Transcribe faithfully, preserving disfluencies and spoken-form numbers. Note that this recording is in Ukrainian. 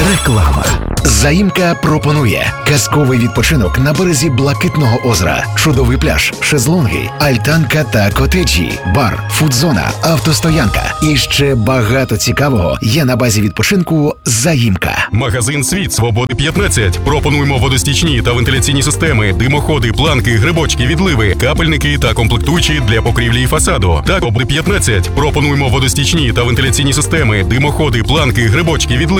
Реклама. Заїмка пропонує казковий відпочинок на березі Блакитного озера, чудовий пляж, шезлонги, альтанка та котеджі, бар, фудзона, автостоянка і ще багато цікавого є на базі відпочинку Заїмка. Магазин «Світ Свободи п'ятнадцять». Пропонуємо водостічні та вентиляційні системи, димоходи, планки, грибочки, відливи, капельники та комплектуючі для покрівлі і фасаду. Так, «Свободи п'ятнадцять». Пропонуємо водостічні та вентиляційні системи, димоходи, планки, грибочки, відливи.